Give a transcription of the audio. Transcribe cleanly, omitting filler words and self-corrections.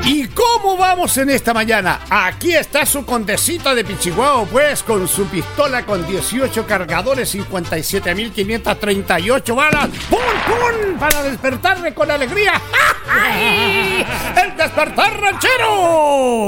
¿Y cómo vamos en esta mañana? Aquí está su condecito de Pichihuahua, pues, con su pistola con 18 cargadores, 57.538 balas. ¡Pum, pum! Para despertarme con alegría. ¡El despertar ranchero!